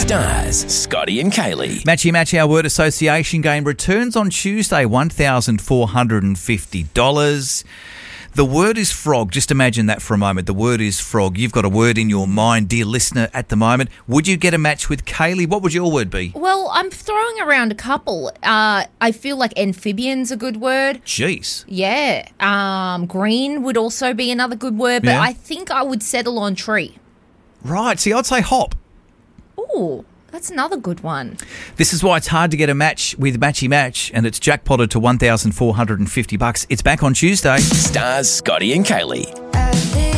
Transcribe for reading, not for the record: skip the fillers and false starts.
Stars, Scotty and Kaylee. Matchy Match, our word association game returns on Tuesday, $1,450. The word is frog. Just imagine that for a moment. The word is frog. You've got a word in your mind, dear listener, at the moment. Would you get a match with Kaylee? What would your word be? Well, I'm throwing around a couple. I feel like amphibian's a good word. Jeez. Yeah. Green would also be another good word, but Yeah. I think I would settle on tree. Right. See, I'd say hop. Ooh, that's another good one. This is why it's hard to get a match with Matchy Match, and it's jackpotted to $1,450. It's back on Tuesday. Stars, Scotty and Kaylee.